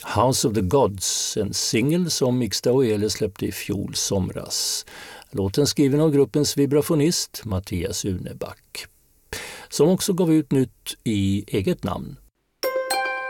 House of the Gods, en singel som Mixta Oele släppte i fjol somras. Låten skriven av gruppens vibrafonist Mattias Uneback, som också gav ut nytt i eget namn,